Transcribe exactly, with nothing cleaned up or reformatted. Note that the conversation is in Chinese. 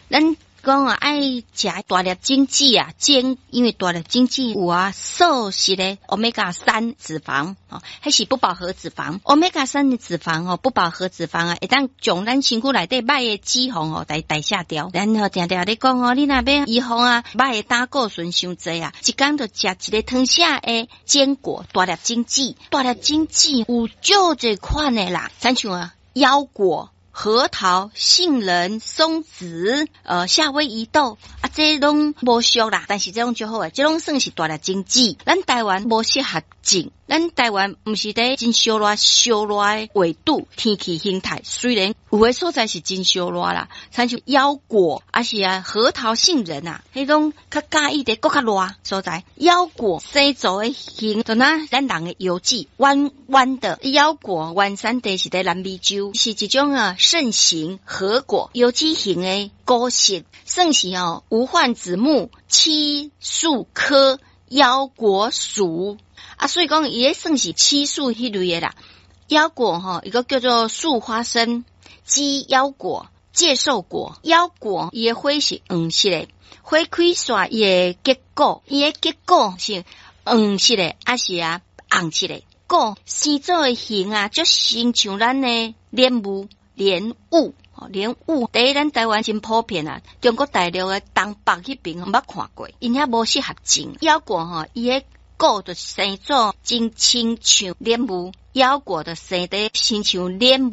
咱讲啊，爱食大粒精子啊，精，因为大粒精子有啊，素食的 omega 三脂肪哦，还是不饱和脂肪。omega 三的脂肪哦，不饱和脂肪啊，会当将咱身躯内底歹的脂肪哦，代代谢掉。然后定定咧讲哦，你若要预防啊，歹的胆固醇伤济啊，一工就食一个汤匙的坚果，大粒精子，大粒精子有足侪款的啦，咱像啊腰果。核桃、杏仁、松子、呃夏威夷豆啊，这拢无俗啦，但是这种就好诶，这拢算是大粒精子。咱台湾无适合种，咱台湾毋是伫真烧热、烧热诶纬度、天气形态，虽然有诶所在是真烧热啦，像像腰果啊是啊核桃、杏仁啊，迄种较介意伫搁较热所在。腰果生做诶形，就那咱人诶油脂弯弯的腰果，原产地是伫南美洲，是一种啊。肾形核果有机型的果实，算是哦无患子目漆树科腰果属啊，所以讲伊也算是漆树迄类的啦。腰果哈、哦，一个叫做树花生、鸡腰果、介寿果。腰果伊的花是黄色的，花开煞伊的结果，伊的结果是黄色的，还是啊红色的。果生做的形啊，就亲像咱的莲雾。莲雾，莲雾，第一咱台湾真普遍啊，中国大陆的东北迄边我捌看过，因遐无适合种。腰果吼，伊个果就生做真亲像莲雾，腰果就生得亲像莲雾。